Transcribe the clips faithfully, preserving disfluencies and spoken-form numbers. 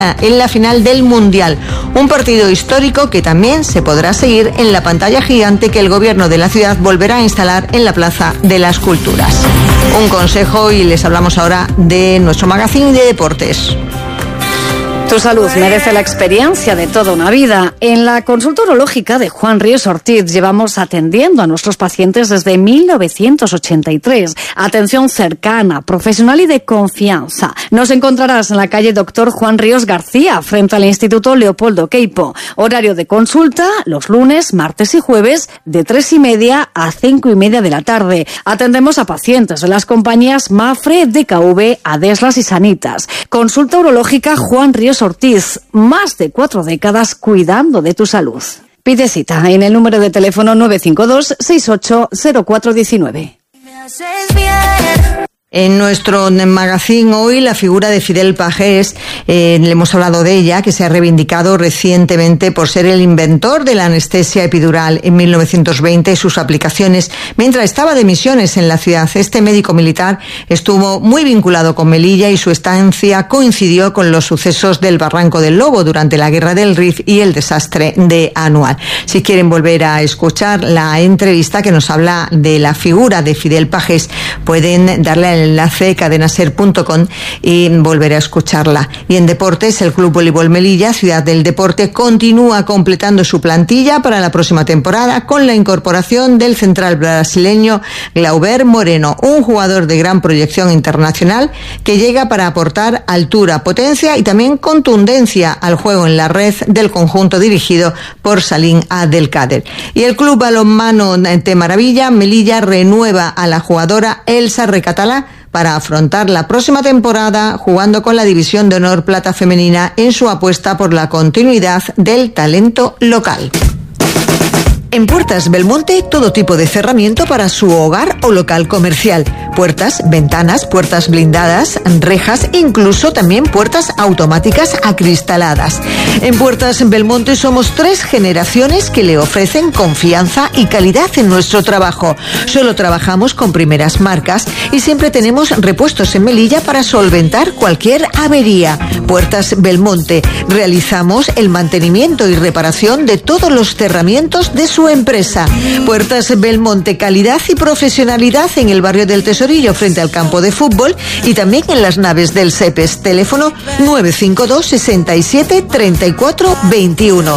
en la final del Mundial. Un partido histórico que también se podrá seguir en la pantalla gigante que el gobierno de la ciudad volverá a instalar en la Plaza de las Culturas. Un consejo y les hablamos ahora de nuestro magazín de deportes. Tu salud merece la experiencia de toda una vida. En la consulta urológica de Juan Ríos Ortiz llevamos atendiendo a nuestros pacientes desde mil novecientos ochenta y tres. Atención cercana, profesional y de confianza. Nos encontrarás en la calle Doctor Juan Ríos García, frente al Instituto Leopoldo Queipo. Horario de consulta los lunes, martes y jueves de tres y media a cinco y media de la tarde. Atendemos a pacientes de las compañías Mafre, D K V, Adeslas y Sanitas. Consulta urológica Juan Ríos Ortiz, más de cuatro décadas cuidando de tu salud. Pide cita en el número de teléfono nueve cinco dos, seis ocho cero cuatro uno nueve. En nuestro magazine hoy la figura de Fidel Pagés, eh, le hemos hablado de ella, que se ha reivindicado recientemente por ser el inventor de la anestesia epidural en mil novecientos veinte y sus aplicaciones mientras estaba de misiones en la ciudad. Este médico militar estuvo muy vinculado con Melilla y su estancia coincidió con los sucesos del Barranco del Lobo durante la Guerra del Rif y el desastre de Anual. Si quieren volver a escuchar la entrevista que nos habla de la figura de Fidel Pagés, pueden darle al enlace cadenaser punto com y volver a escucharla. Y en deportes, el Club Voleibol Melilla, Ciudad del Deporte, continúa completando su plantilla para la próxima temporada con la incorporación del central brasileño Glauber Moreno, un jugador de gran proyección internacional que llega para aportar altura, potencia y también contundencia al juego en la red del conjunto dirigido por Salim Abdelkader. Y el Club Balonmano de Maravilla, Melilla, renueva a la jugadora Elsa Recatalá para afrontar la próxima temporada jugando con la División de Honor Plata Femenina en su apuesta por la continuidad del talento local. En Puertas Belmonte, todo tipo de cerramiento para su hogar o local comercial. Puertas, ventanas, puertas blindadas, rejas, incluso también puertas automáticas acristaladas. En Puertas Belmonte somos tres generaciones que le ofrecen confianza y calidad en nuestro trabajo. Solo trabajamos con primeras marcas y siempre tenemos repuestos en Melilla para solventar cualquier avería. Puertas Belmonte. Realizamos el mantenimiento y reparación de todos los cerramientos de su empresa. Puertas Belmonte, calidad y profesionalidad en el barrio del Tesorillo frente al campo de fútbol y también en las naves del SEPES. Teléfono nueve cinco dos, sesenta y siete, treinta y cuatro veintiuno.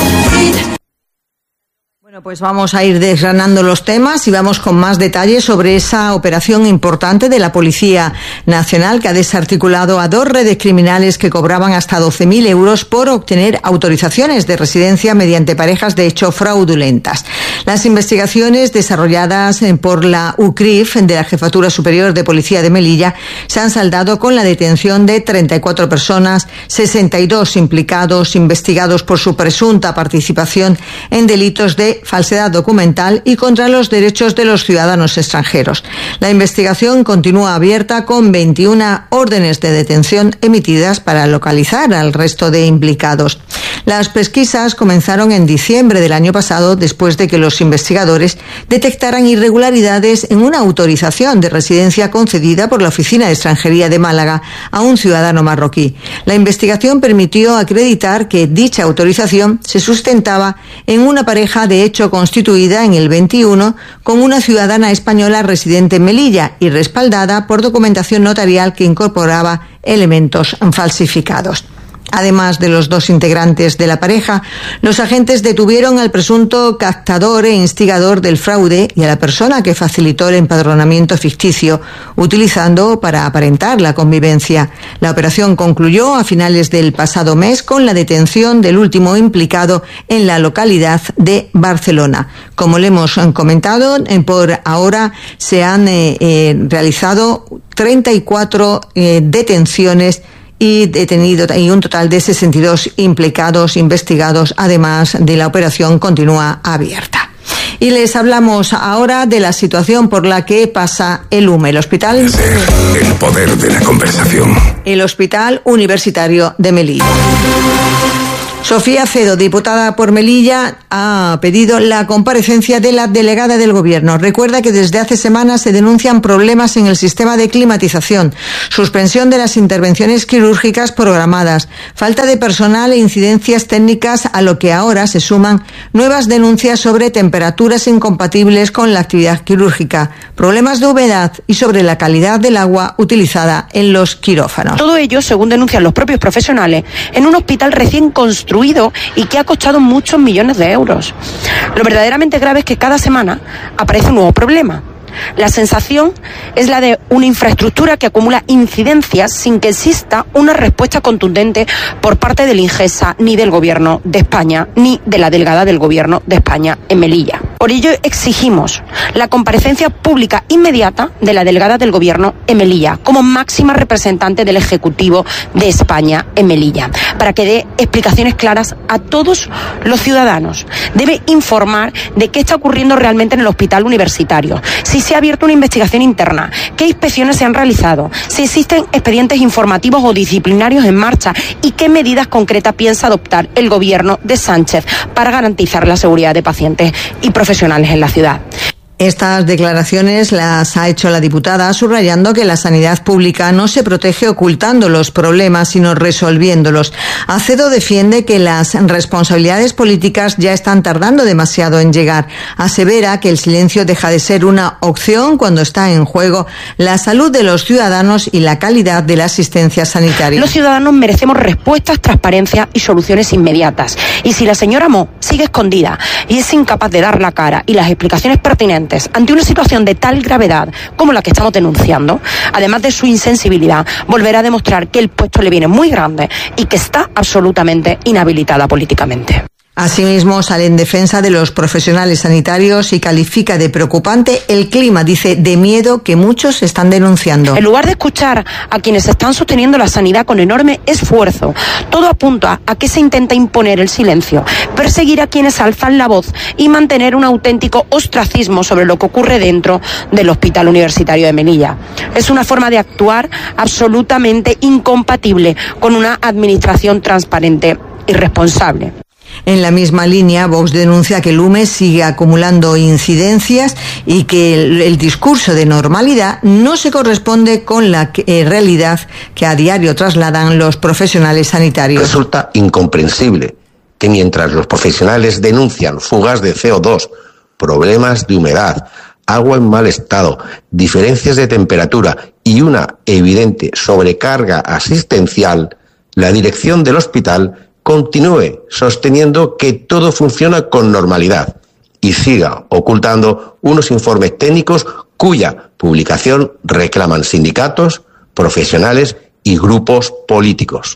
Bueno, pues vamos a ir desgranando los temas y vamos con más detalles sobre esa operación importante de la Policía Nacional que ha desarticulado a dos redes criminales que cobraban hasta doce mil euros por obtener autorizaciones de residencia mediante parejas de hecho fraudulentas. Las investigaciones desarrolladas por la U C R I F de la Jefatura Superior de Policía de Melilla se han saldado con la detención de treinta y cuatro personas, sesenta y dos implicados investigados por su presunta participación en delitos de falsedad documental y contra los derechos de los ciudadanos extranjeros. La investigación continúa abierta con veintiuna órdenes de detención emitidas para localizar al resto de implicados. Las pesquisas comenzaron en diciembre del año pasado después de que los investigadores detectaran irregularidades en una autorización de residencia concedida por la Oficina de Extranjería de Málaga a un ciudadano marroquí. La investigación permitió acreditar que dicha autorización se sustentaba en una pareja de hecho constituida en el veintiuno con una ciudadana española residente en Melilla y respaldada por documentación notarial que incorporaba elementos falsificados. Además de los dos integrantes de la pareja, los agentes detuvieron al presunto captador e instigador del fraude y a la persona que facilitó el empadronamiento ficticio, utilizando para aparentar la convivencia. La operación concluyó a finales del pasado mes con la detención del último implicado en la localidad de Barcelona. Como le hemos comentado, por ahora se han eh, eh, realizado treinta y cuatro eh, detenciones y detenido y un total de sesenta y dos implicados investigados. Además de la operación continúa abierta. Y les hablamos ahora de la situación por la que pasa el U M E, el hospital. El poder de la conversación. El Hospital Universitario de Melilla. Sofía Cedo, diputada por Melilla, ha pedido la comparecencia de la delegada del Gobierno. Recuerda que desde hace semanas se denuncian problemas en el sistema de climatización, suspensión de las intervenciones quirúrgicas programadas, falta de personal e incidencias técnicas, a lo que ahora se suman nuevas denuncias sobre temperaturas incompatibles con la actividad quirúrgica, problemas de humedad y sobre la calidad del agua utilizada en los quirófanos. Todo ello, según denuncian los propios profesionales, en un hospital recién construido y que ha costado muchos millones de euros. Lo verdaderamente grave es que cada semana aparece un nuevo problema. La sensación es la de una infraestructura que acumula incidencias sin que exista una respuesta contundente por parte del INGESA, ni del Gobierno de España, ni de la delegada del Gobierno de España en Melilla. Por ello exigimos la comparecencia pública inmediata de la delegada del Gobierno en Melilla, como máxima representante del Ejecutivo de España en Melilla, para que dé explicaciones claras a todos los ciudadanos. Debe informar de qué está ocurriendo realmente en el hospital universitario, si se ha abierto una investigación interna, qué inspecciones se han realizado, si existen expedientes informativos o disciplinarios en marcha y qué medidas concretas piensa adoptar el Gobierno de Sánchez para garantizar la seguridad de pacientes y profesionales en la ciudad. Estas declaraciones las ha hecho la diputada, subrayando que la sanidad pública no se protege ocultando los problemas, sino resolviéndolos. Acedo defiende que las responsabilidades políticas ya están tardando demasiado en llegar. Asevera que el silencio deja de ser una opción cuando está en juego la salud de los ciudadanos y la calidad de la asistencia sanitaria. Los ciudadanos merecemos respuestas, transparencia y soluciones inmediatas. Y si la señora Mo sigue escondida y es incapaz de dar la cara y las explicaciones pertinentes ante una situación de tal gravedad como la que estamos denunciando, además de su insensibilidad, volverá a demostrar que el puesto le viene muy grande y que está absolutamente inhabilitada políticamente. Asimismo, sale en defensa de los profesionales sanitarios y califica de preocupante el clima, dice, de miedo que muchos están denunciando. En lugar de escuchar a quienes están sosteniendo la sanidad con enorme esfuerzo, todo apunta a que se intenta imponer el silencio, perseguir a quienes alzan la voz y mantener un auténtico ostracismo sobre lo que ocurre dentro del Hospital Universitario de Melilla. Es una forma de actuar absolutamente incompatible con una administración transparente y responsable. En la misma línea, Vox denuncia que el U M E sigue acumulando incidencias y que el, el discurso de normalidad no se corresponde con la eh, realidad que a diario trasladan los profesionales sanitarios. Resulta incomprensible que mientras los profesionales denuncian fugas de C O dos, problemas de humedad, agua en mal estado, diferencias de temperatura y una evidente sobrecarga asistencial, la dirección del hospital continúe sosteniendo que todo funciona con normalidad y siga ocultando unos informes técnicos cuya publicación reclaman sindicatos, profesionales y grupos políticos.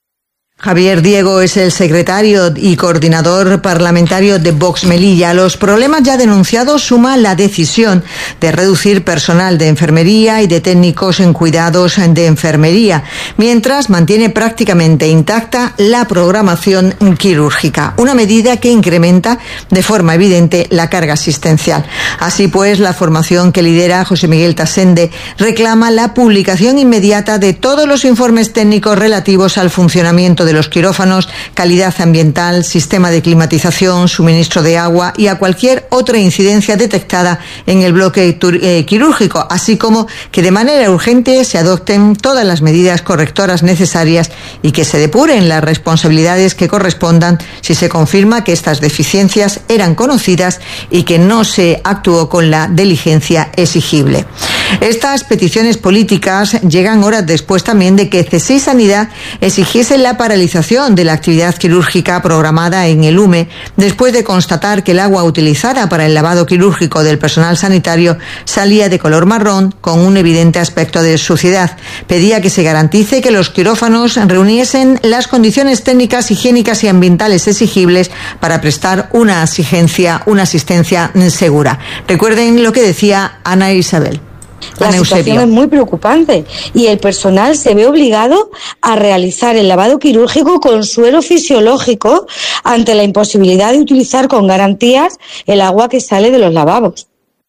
Javier Diego es el secretario y coordinador parlamentario de Vox Melilla. Los problemas ya denunciados suma la decisión de reducir personal de enfermería y de técnicos en cuidados de enfermería, mientras mantiene prácticamente intacta la programación quirúrgica, una medida que incrementa de forma evidente la carga asistencial. Así pues, la formación que lidera José Miguel Tasende reclama la publicación inmediata de todos los informes técnicos relativos al funcionamiento de de los quirófanos, calidad ambiental, sistema de climatización, suministro de agua y a cualquier otra incidencia detectada en el bloque eh, quirúrgico, así como que de manera urgente se adopten todas las medidas correctoras necesarias y que se depuren las responsabilidades que correspondan si se confirma que estas deficiencias eran conocidas y que no se actuó con la diligencia exigible. Estas peticiones políticas llegan horas después también de que C S I Sanidad exigiese la paralización de la actividad quirúrgica programada en el U M E después de constatar que el agua utilizada para el lavado quirúrgico del personal sanitario salía de color marrón con un evidente aspecto de suciedad. Pedía que se garantice que los quirófanos reuniesen las condiciones técnicas, higiénicas y ambientales exigibles para prestar una asistencia, una asistencia segura. Recuerden lo que decía Ana Isabel. La situación es muy preocupante y el personal se ve obligado a realizar el lavado quirúrgico con suero fisiológico ante la imposibilidad de utilizar con garantías el agua que sale de los lavabos.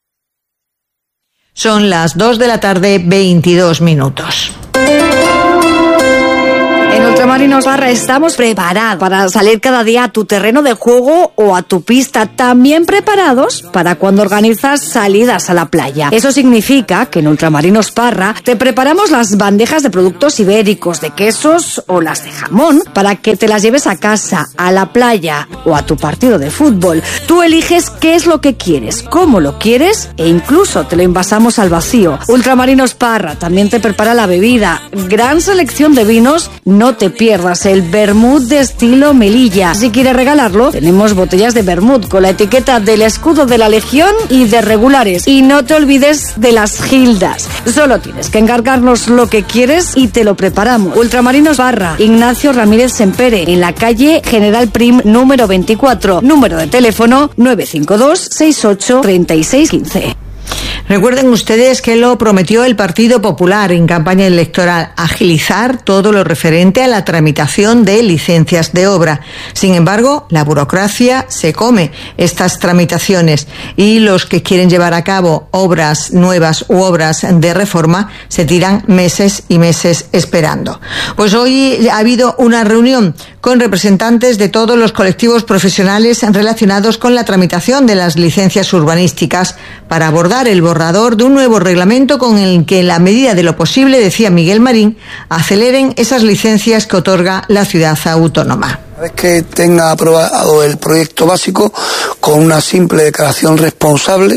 Son las dos de la tarde, veintidós minutos. En Ultramarinos Parra, estamos preparados para salir cada día a tu terreno de juego o a tu pista, también preparados para cuando organizas salidas a la playa. Eso significa que en Ultramarinos Parra te preparamos las bandejas de productos ibéricos, de quesos o las de jamón para que te las lleves a casa, a la playa o a tu partido de fútbol. Tú eliges qué es lo que quieres, cómo lo quieres e incluso te lo envasamos al vacío. Ultramarinos Parra también te prepara la bebida. Gran selección de vinos, no te pierdas el vermut de estilo Melilla. Si quieres regalarlo, tenemos botellas de vermut con la etiqueta del escudo de la Legión y de regulares. Y no te olvides de las gildas. Solo tienes que encargarnos lo que quieres y te lo preparamos. Ultramarinos Parra, Ignacio Ramírez Sempere, en la calle General Prim número veinticuatro. Número de teléfono nueve cinco dos, seis ocho, tres seis uno cinco. Recuerden ustedes que lo prometió el Partido Popular en campaña electoral, agilizar todo lo referente a la tramitación de licencias de obra. Sin embargo, la burocracia se come estas tramitaciones y los que quieren llevar a cabo obras nuevas u obras de reforma se tiran meses y meses esperando. Pues hoy ha habido una reunión con representantes de todos los colectivos profesionales relacionados con la tramitación de las licencias urbanísticas para abordar el borrador de un nuevo reglamento con el que, en la medida de lo posible, decía Miguel Marín, aceleren esas licencias que otorga la ciudad autónoma. Una vez que tenga aprobado el proyecto básico, con una simple declaración responsable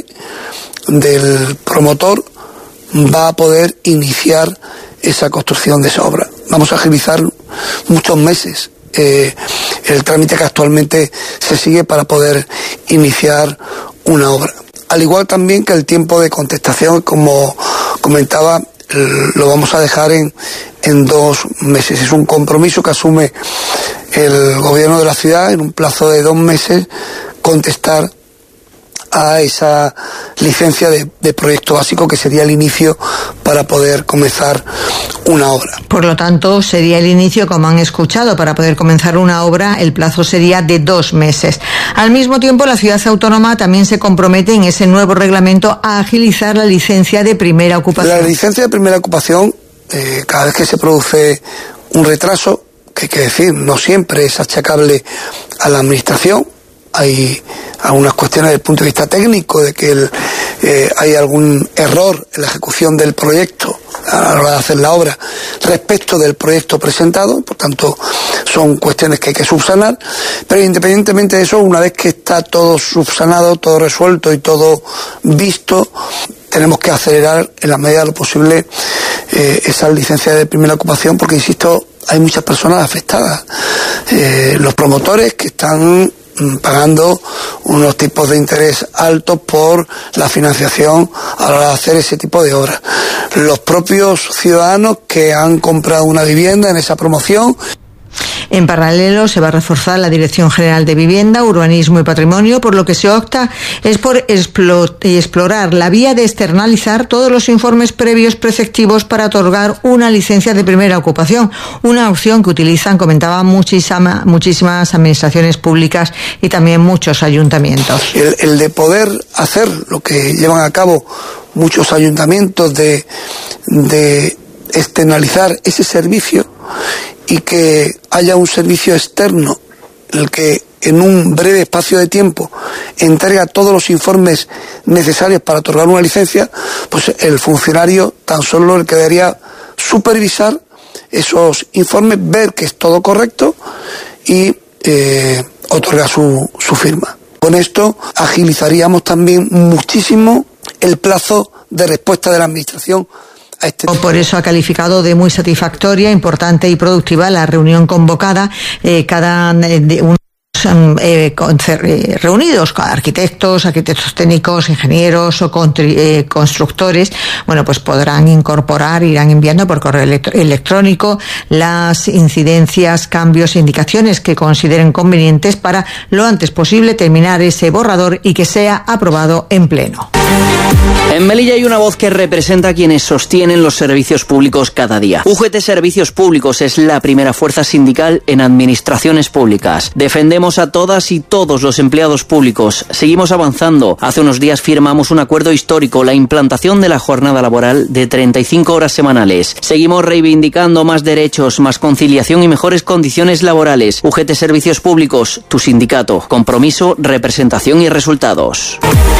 del promotor, va a poder iniciar esa construcción de esa obra. Vamos a agilizar muchos meses eh, el trámite que actualmente se sigue para poder iniciar una obra. Al igual también que el tiempo de contestación, como comentaba, lo vamos a dejar en, en dos meses. Es un compromiso que asume el gobierno de la ciudad, en un plazo de dos meses, contestar a esa licencia de, de proyecto básico, que sería el inicio para poder comenzar una obra. Por lo tanto, sería el inicio, como han escuchado, para poder comenzar una obra, el plazo sería de dos meses. Al mismo tiempo, la ciudad autónoma también se compromete en ese nuevo reglamento a agilizar la licencia de primera ocupación. La licencia de primera ocupación, eh, cada vez que se produce un retraso, que hay que decir, no siempre es achacable a la administración. Hay algunas cuestiones desde el punto de vista técnico, de que el, eh, hay algún error en la ejecución del proyecto a la hora de hacer la obra respecto del proyecto presentado, por tanto son cuestiones que hay que subsanar, pero independientemente de eso, una vez que está todo subsanado, todo resuelto y todo visto, tenemos que acelerar en la medida de lo posible eh, esa licencia de primera ocupación, porque insisto, hay muchas personas afectadas, eh, los promotores que están pagando unos tipos de interés altos por la financiación a la hora de hacer ese tipo de obras. Los propios ciudadanos que han comprado una vivienda en esa promoción. En paralelo, se va a reforzar la Dirección General de Vivienda, Urbanismo y Patrimonio, por lo que se opta es por explorar la vía de externalizar todos los informes previos preceptivos para otorgar una licencia de primera ocupación, una opción que utilizan, comentaba, muchísima, muchísimas administraciones públicas y también muchos ayuntamientos. El, el de poder hacer lo que llevan a cabo muchos ayuntamientos de, de externalizar ese servicio y que haya un servicio externo en el que en un breve espacio de tiempo entrega todos los informes necesarios para otorgar una licencia, pues el funcionario tan solo le quedaría supervisar esos informes, ver que es todo correcto y eh, otorgar su, su firma. Con esto agilizaríamos también muchísimo el plazo de respuesta de la administración. Este Por eso ha calificado de muy satisfactoria, importante y productiva la reunión convocada, eh, cada de un Eh, con, eh, reunidos con arquitectos, arquitectos técnicos, ingenieros o con, eh, constructores. Bueno, pues podrán incorporar, irán enviando por correo electro- electrónico las incidencias, cambios e indicaciones que consideren convenientes para lo antes posible terminar ese borrador y que sea aprobado en pleno. En Melilla hay una voz que representa a quienes sostienen los servicios públicos cada día. U G T Servicios Públicos es la primera fuerza sindical en administraciones públicas. Defendemos Queremos a todas y todos los empleados públicos. Seguimos avanzando. Hace unos días firmamos un acuerdo histórico, la implantación de la jornada laboral de treinta y cinco horas semanales. Seguimos reivindicando más derechos, más conciliación y mejores condiciones laborales. U G T Servicios Públicos, tu sindicato. Compromiso, representación y resultados.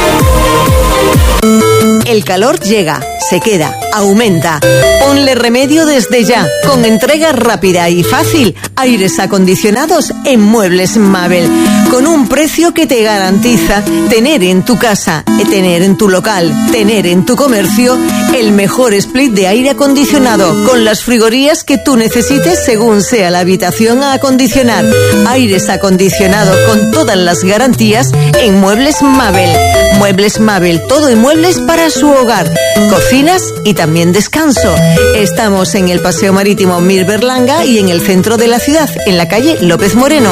El calor llega, se queda, aumenta. Ponle remedio desde ya, con entrega rápida y fácil. Aires acondicionados en Muebles Mabel, con un precio que te garantiza tener en tu casa, tener en tu local, tener en tu comercio el mejor split de aire acondicionado, con las frigorías que tú necesites según sea la habitación a acondicionar. Aires acondicionados con todas las garantías en Muebles Mabel. Muebles Mabel, todo en muebles para su hogar, cocinas y también descanso. Estamos en el Paseo Marítimo Mir Berlanga y en el centro de la ciudad, en la calle López Moreno.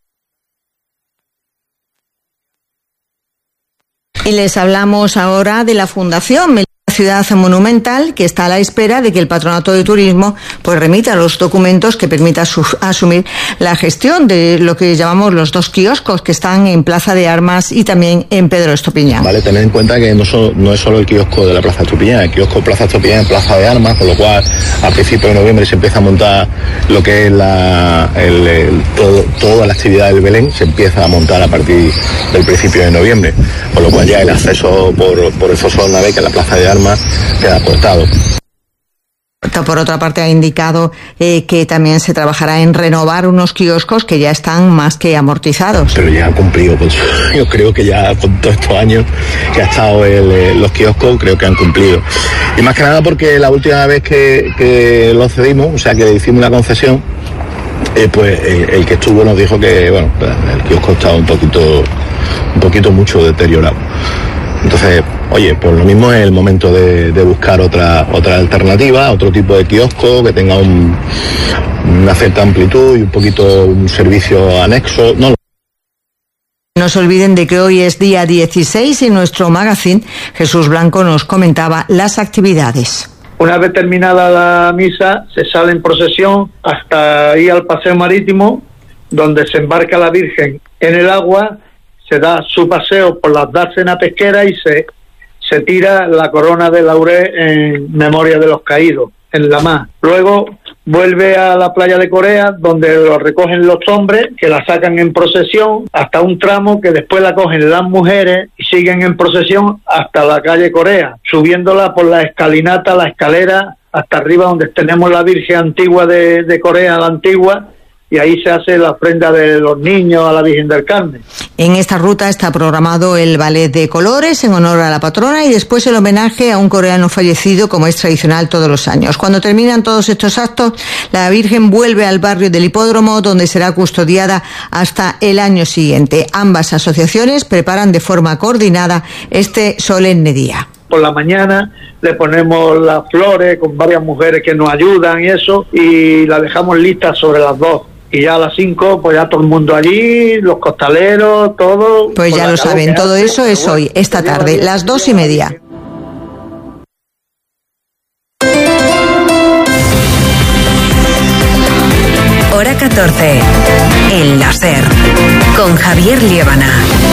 Y les hablamos ahora de la Fundación Ciudad Monumental, que está a la espera de que el Patronato de Turismo pues remita los documentos que permita su, asumir la gestión de lo que llamamos los dos kioscos que están en Plaza de Armas y también en Pedro Estupiñán. Vale, tener en cuenta que no, so, no es solo el kiosco de la Plaza Estupiñán, el kiosco Plaza Estupiñán en Plaza de Armas, con lo cual a principios de noviembre se empieza a montar lo que es la, el, el, todo, toda la actividad del Belén, se empieza a montar a partir del principio de noviembre, con lo cual ya el acceso por, por el foso de la beca en la Plaza de Armas queda cortado. Por otra parte, ha indicado eh, que también se trabajará en renovar unos kioscos que ya están más que amortizados. Pero ya han cumplido, pues, yo creo que ya con todos estos años que ha estado el, eh, los kioscos, creo que han cumplilido. Y más que nada porque la última vez que, que lo cedimos, o sea que le hicimos una concesión, eh, pues el, el que estuvo nos dijo que, bueno, el kiosco estaba un poquito, un poquito mucho deteriorado. Entonces, oye, pues lo mismo es el momento de, de buscar otra otra alternativa, otro tipo de kiosco que tenga un, una cierta amplitud y un poquito un servicio anexo. No. No se olviden de que hoy es día dieciséis y en nuestro magazine Jesús Blanco nos comentaba las actividades. Una vez terminada la misa, se sale en procesión hasta ahí al Paseo Marítimo, donde se embarca la Virgen en el agua, se da su paseo por las dársenas pesqueras y se, se tira la corona de laurel en memoria de los caídos, en la mar. Luego vuelve a la playa de Corea, donde lo recogen los hombres, que la sacan en procesión hasta un tramo que después la cogen las mujeres y siguen en procesión hasta la calle Corea, subiéndola por la escalinata, la escalera, hasta arriba donde tenemos la Virgen antigua de, de Corea, la antigua, y ahí se hace la ofrenda de los niños a la Virgen del Carmen. En esta ruta está programado el ballet de colores en honor a la patrona y después el homenaje a un coreano fallecido, como es tradicional todos los años. Cuando terminan todos estos actos, la Virgen vuelve al barrio del Hipódromo, donde será custodiada hasta el año siguiente. Ambas asociaciones preparan de forma coordinada este solemne día. Por la mañana le ponemos las flores con varias mujeres que nos ayudan y eso, y la dejamos lista sobre las dos. Y ya a las cinco, pues ya todo el mundo allí, los costaleros, todo. Pues ya lo saben, todo eso es hoy, esta tarde, las dos y media. Hora catorce, El Láser, con Javier Liébana.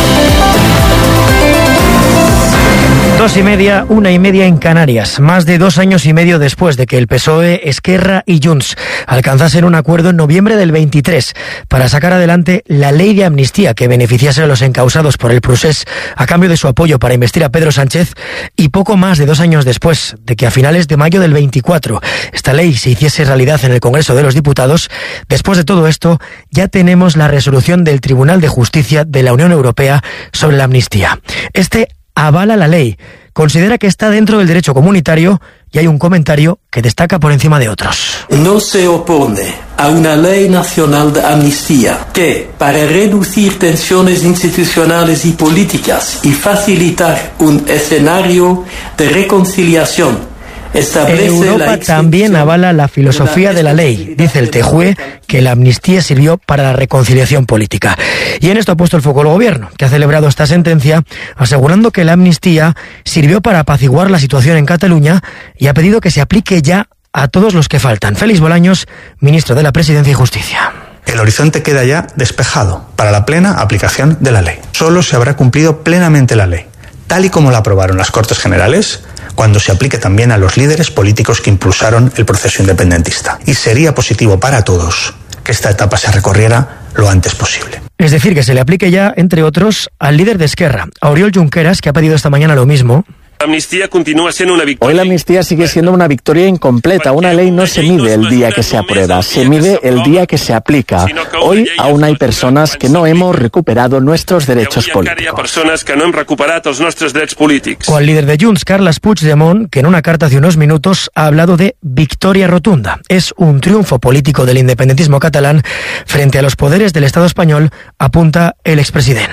Dos y media, una y media en Canarias. Más de dos años y medio después de que el P S O E, Esquerra y Junts alcanzasen un acuerdo en noviembre del veintitrés para sacar adelante la ley de amnistía que beneficiase a los encausados por el procés a cambio de su apoyo para investir a Pedro Sánchez, y poco más de dos años después de que a finales de mayo del veinticuatro esta ley se hiciese realidad en el Congreso de los Diputados, después de todo esto ya tenemos la resolución del Tribunal de Justicia de la Unión Europea sobre la amnistía. Este avala la ley, considera que está dentro del derecho comunitario y hay un comentario que destaca por encima de otros. No se opone a una ley nacional de amnistía que, para reducir tensiones institucionales y políticas y facilitar un escenario de reconciliación, Europa también avala la filosofía de la ley. Dice el T J U E que la amnistía sirvió para la reconciliación política. Y en esto ha puesto el foco el gobierno, que ha celebrado esta sentencia asegurando que la amnistía sirvió para apaciguar la situación en Cataluña y ha pedido que se aplique ya a todos los que faltan. Félix Bolaños, ministro de la Presidencia y Justicia. El horizonte queda ya despejado para la plena aplicación de la ley. Solo se habrá cumplido plenamente la ley, tal y como la aprobaron las Cortes Generales, cuando se aplique también a los líderes políticos que impulsaron el proceso independentista. Y sería positivo para todos que esta etapa se recorriera lo antes posible. Es decir, que se le aplique ya, entre otros, al líder de Esquerra, a Oriol Junqueras, que ha pedido esta mañana lo mismo. La amnistía continúa siendo una victoria. Hoy la amnistía sigue siendo una victoria incompleta. Una ley no se mide el día que se aprueba, se mide el día que se aplica. Hoy aún hay personas que no hemos recuperado nuestros derechos políticos. Personas que no han recuperado los nuestros derechos políticos. O al líder de Junts, Carles Puigdemont, que en una carta hace unos minutos ha hablado de victoria rotunda. Es un triunfo político del independentismo catalán frente a los poderes del Estado español, apunta el expresidente.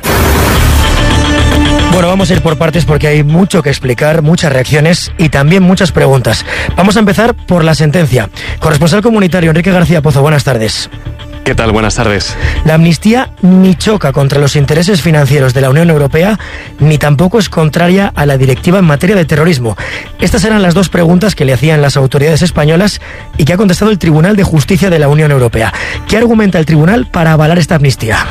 Bueno, vamos a ir por partes porque hay mucho que explicar, muchas reacciones y también muchas preguntas. Vamos a empezar por la sentencia. Corresponsal comunitario Enrique García Pozo, buenas tardes. ¿Qué tal? Buenas tardes. La amnistía ni choca contra los intereses financieros de la Unión Europea, ni tampoco es contraria a la directiva en materia de terrorismo. Estas eran las dos preguntas que le hacían las autoridades españolas y que ha contestado el Tribunal de Justicia de la Unión Europea. ¿Qué argumenta el tribunal para avalar esta amnistía?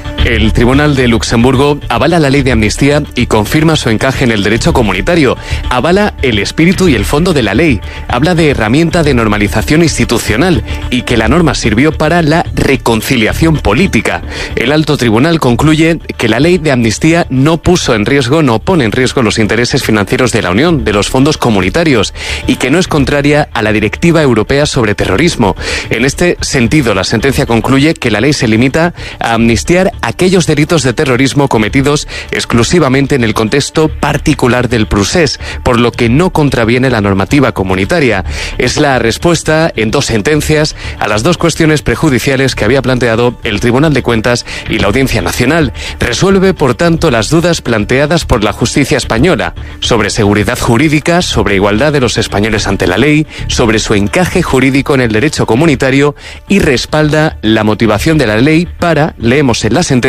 El Tribunal de Luxemburgo avala la ley de amnistía y confirma su encaje en el derecho comunitario. Avala el espíritu y el fondo de la ley. Habla de herramienta de normalización institucional y que la norma sirvió para la reconciliación política. El alto tribunal concluye que la ley de amnistía no puso en riesgo, no pone en riesgo los intereses financieros de la Unión, de los fondos comunitarios, y que no es contraria a la Directiva Europea sobre Terrorismo. En este sentido, la sentencia concluye que la ley se limita a amnistiar a aquellos delitos de terrorismo cometidos exclusivamente en el contexto particular del procés, por lo que no contraviene la normativa comunitaria. Es la respuesta en dos sentencias a las dos cuestiones prejudiciales que había planteado el Tribunal de Cuentas y la Audiencia Nacional. Resuelve, por tanto, las dudas planteadas por la justicia española sobre seguridad jurídica, sobre igualdad de los españoles ante la ley, sobre su encaje jurídico en el derecho comunitario y respalda la motivación de la ley para, leemos en la sentencia,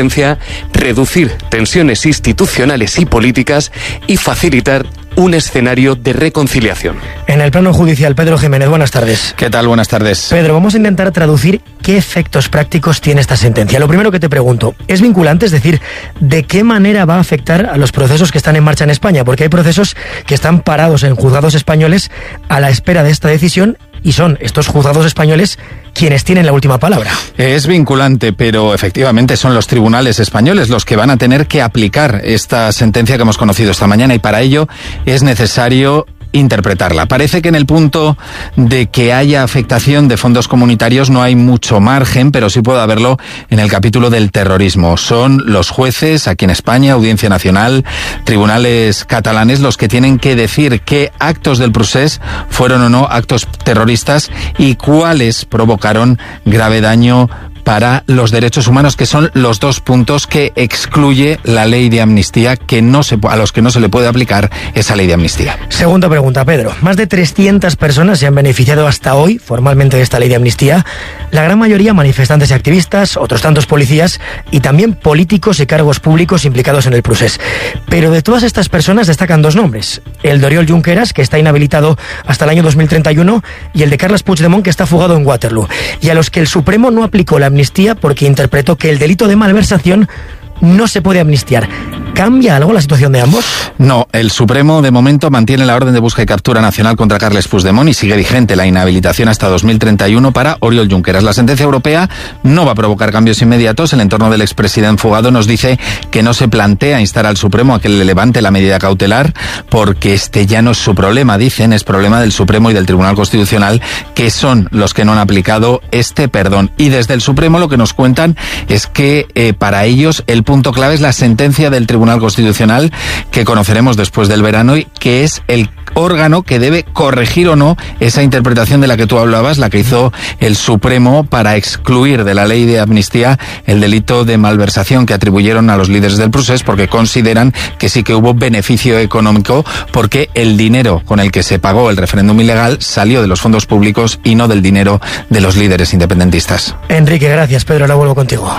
reducir tensiones institucionales y políticas y facilitar un escenario de reconciliación. En el plano judicial, Pedro Jiménez, buenas tardes. ¿Qué tal? Buenas tardes. Pedro, vamos a intentar traducir qué efectos prácticos tiene esta sentencia. Lo primero que te pregunto, ¿es vinculante? Es decir, ¿de qué manera va a afectar a los procesos que están en marcha en España? Porque hay procesos que están parados en juzgados españoles a la espera de esta decisión y son estos juzgados españoles quienes tienen la última palabra. Es vinculante, pero efectivamente son los tribunales españoles los que van a tener que aplicar esta sentencia que hemos conocido esta mañana y para ello es necesario interpretarla. Parece que en el punto de que haya afectación de fondos comunitarios no hay mucho margen, pero sí puede haberlo en el capítulo del terrorismo. Son los jueces aquí en España, Audiencia Nacional, tribunales catalanes, los que tienen que decir qué actos del procés fueron o no actos terroristas y cuáles provocaron grave daño para los derechos humanos, que son los dos puntos que excluye la ley de amnistía, que no se, a los que no se le puede aplicar esa ley de amnistía. Segunda pregunta, Pedro. Más de trescientas personas se han beneficiado hasta hoy formalmente de esta ley de amnistía. La gran mayoría manifestantes y activistas, otros tantos policías y también políticos y cargos públicos implicados en el procés. Pero de todas estas personas destacan dos nombres. El de Oriol Junqueras, que está inhabilitado hasta el año dos mil treinta y uno, y el de Carles Puigdemont, que está fugado en Waterloo. Y a los que el Supremo no aplicó la amnistía porque interpretó que el delito de malversación no se puede amnistiar. ¿Cambia algo la situación de ambos? No, el Supremo de momento mantiene la orden de busca y captura nacional contra Carles Puigdemont y sigue vigente la inhabilitación hasta dos mil treinta y uno para Oriol Junqueras. La sentencia europea no va a provocar cambios inmediatos. El entorno del expresidente fugado nos dice que no se plantea instar al Supremo a que le levante la medida cautelar porque este ya no es su problema, dicen, es problema del Supremo y del Tribunal Constitucional, que son los que no han aplicado este perdón. Y desde el Supremo lo que nos cuentan es que eh, para ellos el punto clave es la sentencia del Tribunal Constitucional que conoceremos después del verano y que es el órgano que debe corregir o no esa interpretación de la que tú hablabas, la que hizo el Supremo para excluir de la ley de amnistía el delito de malversación que atribuyeron a los líderes del procés porque consideran que sí que hubo beneficio económico porque el dinero con el que se pagó el referéndum ilegal salió de los fondos públicos y no del dinero de los líderes independentistas. Enrique, gracias. Pedro, ahora vuelvo contigo.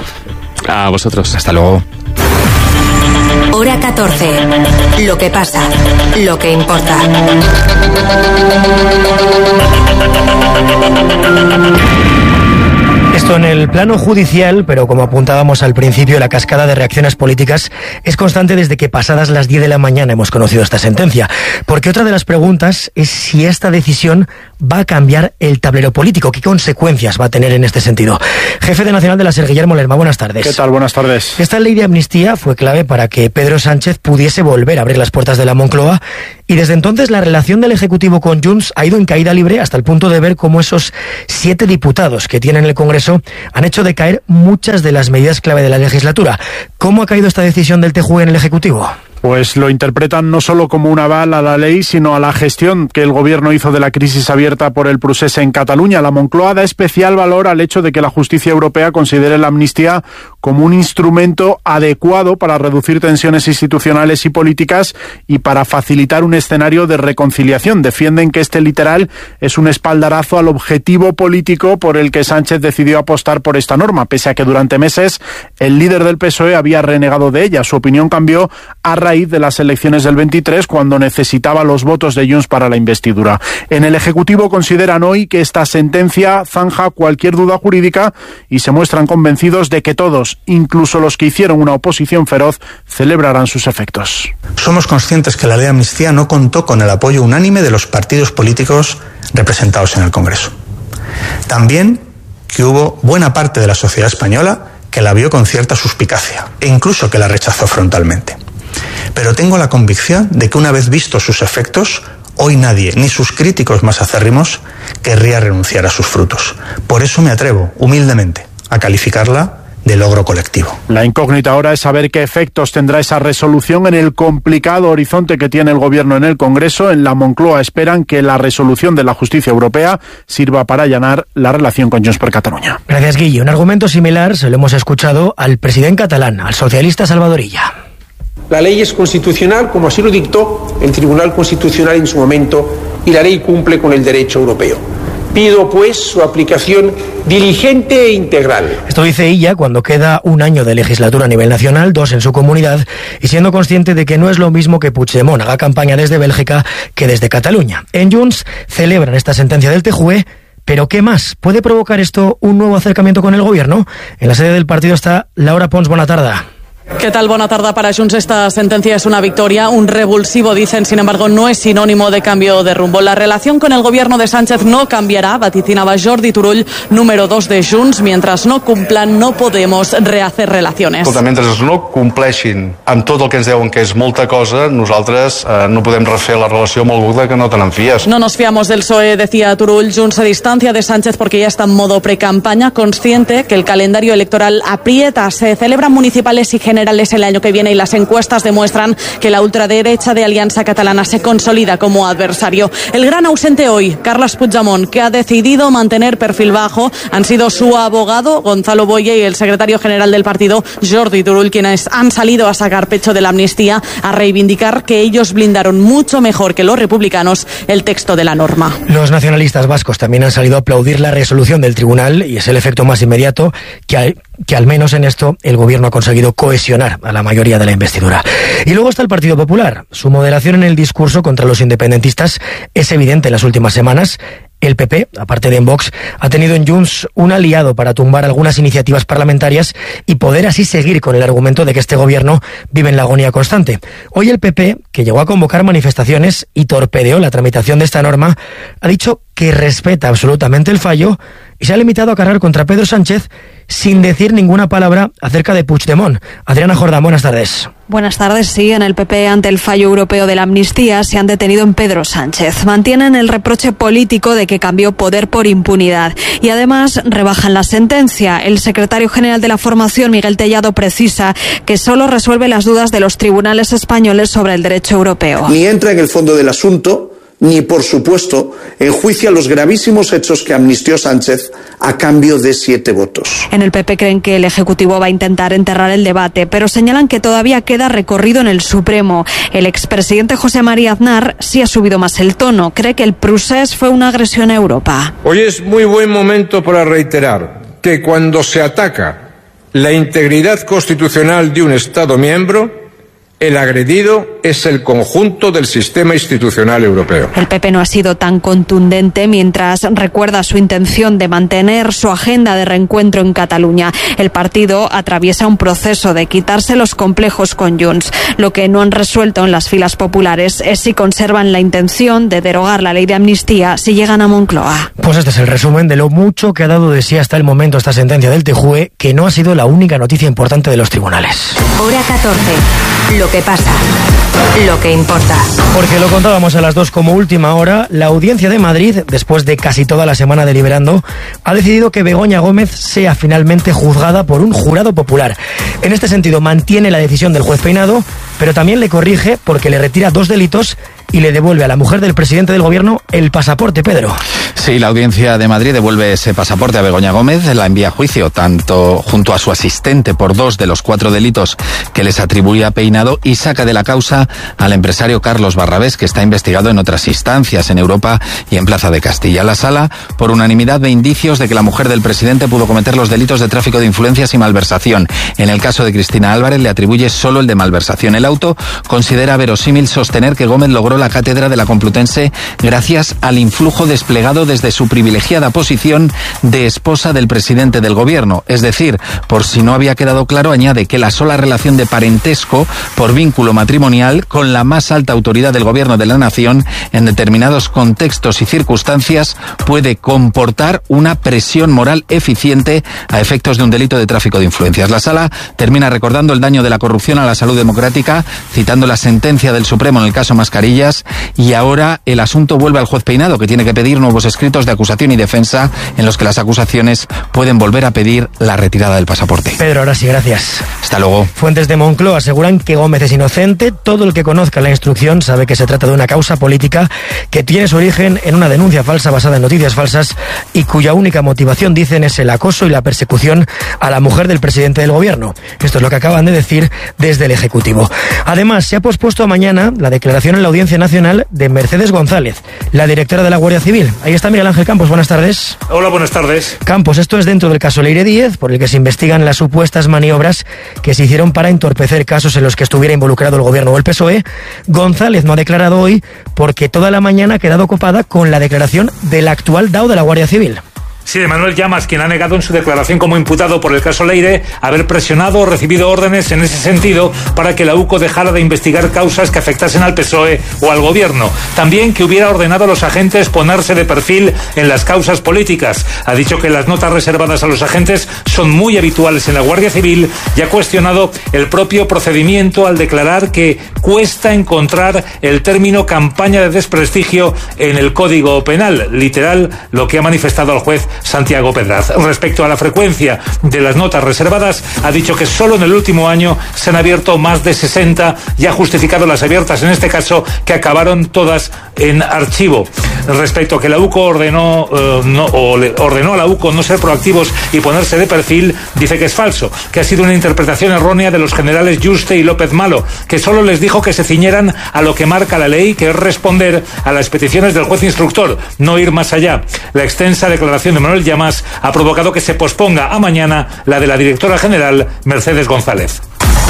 A vosotros. Hasta luego. Hora catorce. Lo que pasa, lo que importa. Esto en el plano judicial, pero como apuntábamos al principio, la cascada de reacciones políticas es constante desde que pasadas las diez de la mañana hemos conocido esta sentencia. Porque otra de las preguntas es si esta decisión va a cambiar el tablero político. ¿Qué consecuencias va a tener en este sentido? Jefe de Nacional de la SER, Guillermo Lerma, buenas tardes. ¿Qué tal? Buenas tardes. Esta ley de amnistía fue clave para que Pedro Sánchez pudiese volver a abrir las puertas de la Moncloa y desde entonces la relación del Ejecutivo con Junts ha ido en caída libre hasta el punto de ver cómo esos siete diputados que tienen el Congreso han hecho decaer muchas de las medidas clave de la legislatura. ¿Cómo ha caído esta decisión del T J U E en el Ejecutivo? Pues lo interpretan no solo como un aval a la ley, sino a la gestión que el gobierno hizo de la crisis abierta por el procés en Cataluña. La Moncloa da especial valor al hecho de que la justicia europea considere la amnistía como un instrumento adecuado para reducir tensiones institucionales y políticas y para facilitar un escenario de reconciliación. Defienden que este literal es un espaldarazo al objetivo político por el que Sánchez decidió apostar por esta norma, pese a que durante meses el líder del P S O E había renegado de ella. Su opinión cambió a raíz de las elecciones del veintitrés, cuando necesitaba los votos de Junts para la investidura. En el Ejecutivo consideran hoy que esta sentencia zanja cualquier duda jurídica y se muestran convencidos de que todos, incluso los que hicieron una oposición feroz, celebrarán sus efectos. Somos conscientes que la ley de amnistía no contó con el apoyo unánime de los partidos políticos representados en el Congreso. También que hubo buena parte de la sociedad española que la vio con cierta suspicacia e incluso que la rechazó frontalmente. Pero tengo la convicción de que una vez vistos sus efectos, hoy nadie, ni sus críticos más acérrimos, querría renunciar a sus frutos. Por eso me atrevo, humildemente, a calificarla de logro colectivo. La incógnita ahora es saber qué efectos tendrá esa resolución en el complicado horizonte que tiene el gobierno en el Congreso. En la Moncloa esperan que la resolución de la justicia europea sirva para allanar la relación con Junts per Catalunya. Gracias, Guille. Un argumento similar se lo hemos escuchado al presidente catalán, al socialista Salvador Illa. La ley es constitucional, como así lo dictó el Tribunal Constitucional en su momento, y la ley cumple con el derecho europeo. Pido, pues, su aplicación diligente e integral. Esto dice Illa cuando queda un año de legislatura a nivel nacional, dos en su comunidad, y siendo consciente de que no es lo mismo que Puigdemont haga campaña desde Bélgica que desde Cataluña. En Junts celebran esta sentencia del T J U E, pero ¿qué más? ¿Puede provocar esto un nuevo acercamiento con el gobierno? En la sede del partido está Laura Pons. Bona tarda. ¿Qué tal? Buena tarde para Junts. Esta sentencia es una victoria, un revulsivo, dicen, sin embargo, no es sinónimo de cambio de rumbo. La relación con el gobierno de Sánchez no cambiará, vaticinaba Jordi Turull, número dos de Junts. Mientras no cumplan, no podemos rehacer relaciones. Escolta, mentre no compleixin amb tot el que ens deuen, que és molta cosa, nosaltres eh, no podem refer la relació amb algú que no te n'enfies. No nos fiamos del P S O E, decía Turull. Junts se distancia de Sánchez porque ya está en modo precampaña, consciente que el calendario electoral aprieta. Se celebran municipales y generales el año que viene y las encuestas demuestran que la ultraderecha de Alianza Catalana se consolida como adversario. El gran ausente hoy, Carles Puigdemont, que ha decidido mantener perfil bajo, han sido su abogado Gonzalo Boye y el secretario general del partido Jordi Turull, quienes han salido a sacar pecho de la amnistía, a reivindicar que ellos blindaron mucho mejor que los republicanos el texto de la norma. Los nacionalistas vascos también han salido a aplaudir la resolución del tribunal y es el efecto más inmediato que hay, que al menos en esto el gobierno ha conseguido cohesionar a la mayoría de la investidura. Y luego está el Partido Popular. Su moderación en el discurso contra los independentistas es evidente en las últimas semanas. El P P, aparte de en Vox, ha tenido en Junts un aliado para tumbar algunas iniciativas parlamentarias y poder así seguir con el argumento de que este gobierno vive en la agonía constante. Hoy el P P, que llegó a convocar manifestaciones y torpedeó la tramitación de esta norma, ha dicho que respeta absolutamente el fallo y se ha limitado a cargar contra Pedro Sánchez sin decir ninguna palabra acerca de Puigdemont. Adriana Jordán, buenas tardes. Buenas tardes. Sí, en el P P, ante el fallo europeo de la amnistía, se han detenido en Pedro Sánchez. Mantienen el reproche político de que cambió poder por impunidad. Y además rebajan la sentencia. El secretario general de la formación, Miguel Tellado, precisa que solo resuelve las dudas de los tribunales españoles sobre el derecho europeo. Ni entra en el fondo del asunto, ni, por supuesto, enjuicia los gravísimos hechos que amnistió Sánchez a cambio de siete votos. En el P P creen que el Ejecutivo va a intentar enterrar el debate, pero señalan que todavía queda recorrido en el Supremo. El expresidente José María Aznar sí ha subido más el tono. Cree que el procés fue una agresión a Europa. Hoy es muy buen momento para reiterar que cuando se ataca la integridad constitucional de un Estado miembro, el agredido es el conjunto del sistema institucional europeo. El P P no ha sido tan contundente mientras recuerda su intención de mantener su agenda de reencuentro en Cataluña. El partido atraviesa un proceso de quitarse los complejos con Junts. Lo que no han resuelto en las filas populares es si conservan la intención de derogar la ley de amnistía si llegan a Moncloa. Pues este es el resumen de lo mucho que ha dado de sí hasta el momento esta sentencia del T J U E, que no ha sido la única noticia importante de los tribunales. Hora catorce. Lo que pasa. Lo que importa. Porque lo contábamos a las dos como última hora, la Audiencia de Madrid, después de casi toda la semana deliberando, ha decidido que Begoña Gómez sea finalmente juzgada por un jurado popular. En este sentido, mantiene la decisión del juez Peinado, pero también le corrige porque le retira dos delitos y le devuelve a la mujer del presidente del gobierno el pasaporte, Pedro. Sí, la Audiencia de Madrid devuelve ese pasaporte a Begoña Gómez, la envía a juicio tanto junto a su asistente por dos de los cuatro delitos que les atribuía Peinado y saca de la causa al empresario Carlos Barrabés, que está investigado en otras instancias en Europa y en Plaza de Castilla. La sala, por unanimidad, de indicios de que la mujer del presidente pudo cometer los delitos de tráfico de influencias y malversación. En el caso de Cristina Álvarez le atribuye solo el de malversación. El auto considera verosímil sostener que Gómez logró la cátedra de la Complutense gracias al influjo desplegado desde su privilegiada posición de esposa del presidente del gobierno. Es decir, por si no había quedado claro, añade que la sola relación de parentesco por vínculo matrimonial con la más alta autoridad del gobierno de la nación en determinados contextos y circunstancias puede comportar una presión moral eficiente a efectos de un delito de tráfico de influencias. La sala termina recordando el daño de la corrupción a la salud democrática, citando la sentencia del Supremo en el caso Mascarillas, y ahora el asunto vuelve al juez Peinado, que tiene que pedir nuevos escritos de acusación y defensa en los que las acusaciones pueden volver a pedir la retirada del pasaporte. Pedro, ahora sí, gracias. Hasta luego. Fuentes de Moncloa aseguran que Gómez es inocente. Todo el que conozca la instrucción sabe que se trata de una causa política que tiene su origen en una denuncia falsa basada en noticias falsas y cuya única motivación, dicen, es el acoso y la persecución a la mujer del presidente del gobierno. Esto es lo que acaban de decir desde el Ejecutivo. Además, se ha pospuesto a mañana la declaración en la Audiencia Nacional de Mercedes González, la directora de la Guardia Civil. Ahí está Miguel Ángel Campos, buenas tardes. Hola, buenas tardes. Campos, esto es dentro del caso Leire Díez, por el que se investigan las supuestas maniobras que se hicieron para entorpecer casos en los que estuviera involucrado el gobierno o el P S O E. González no ha declarado hoy porque toda la mañana ha quedado copada con la declaración del actual D A O de la Guardia Civil. Sí, de Manuel Llamas, quien ha negado en su declaración como imputado por el caso Leire haber presionado o recibido órdenes en ese sentido para que la U C O dejara de investigar causas que afectasen al P S O E o al gobierno. También que hubiera ordenado a los agentes ponerse de perfil en las causas políticas. Ha dicho que las notas reservadas a los agentes son muy habituales en la Guardia Civil y ha cuestionado el propio procedimiento al declarar que cuesta encontrar el término campaña de desprestigio en el Código Penal. Literal, lo que ha manifestado al juez Santiago Pedraz. Respecto a la frecuencia de las notas reservadas, ha dicho que solo en el último año se han abierto más de sesenta y ha justificado las abiertas en este caso, que acabaron todas en archivo. Respecto a que la U C O ordenó eh, no, o le ordenó a la U C O no ser proactivos y ponerse de perfil, dice que es falso, que ha sido una interpretación errónea de los generales Yuste y López Malo, que solo les dijo que se ciñeran a lo que marca la ley, que es responder a las peticiones del juez instructor, no ir más allá. La extensa declaración de Manuel Llamas ha provocado que se posponga a mañana la de la directora general Mercedes González.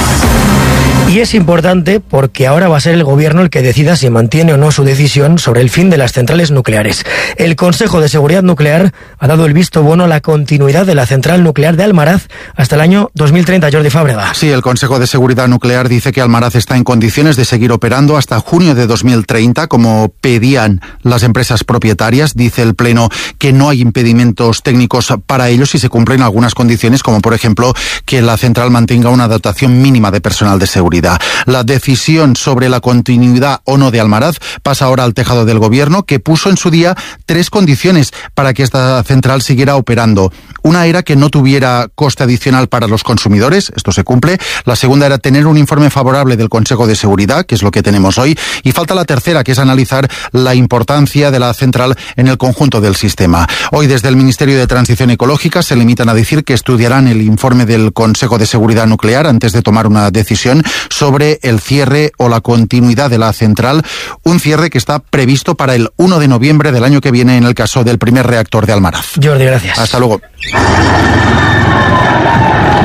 Y es importante porque ahora va a ser el gobierno el que decida si mantiene o no su decisión sobre el fin de las centrales nucleares. El Consejo de Seguridad Nuclear ha dado el visto bueno a la continuidad de la central nuclear de Almaraz hasta el año dos mil treinta. Jordi Fábrega. Sí, el Consejo de Seguridad Nuclear dice que Almaraz está en condiciones de seguir operando hasta junio de dos mil treinta, como pedían las empresas propietarias. Dice el Pleno que no hay impedimentos técnicos para ello si se cumplen algunas condiciones, como por ejemplo que la central mantenga una dotación mínima de personal de seguridad. La decisión sobre la continuidad o no de Almaraz pasa ahora al tejado del gobierno, que puso en su día tres condiciones para que esta central siguiera operando. Una era que no tuviera coste adicional para los consumidores, esto se cumple. La segunda era tener un informe favorable del Consejo de Seguridad, que es lo que tenemos hoy. Y falta la tercera, que es analizar la importancia de la central en el conjunto del sistema. Hoy desde el Ministerio de Transición Ecológica se limitan a decir que estudiarán el informe del Consejo de Seguridad Nuclear antes de tomar una decisión sobre el cierre o la continuidad de la central, un cierre que está previsto para el uno de noviembre del año que viene en el caso del primer reactor de Almaraz. Jordi, gracias. Hasta luego.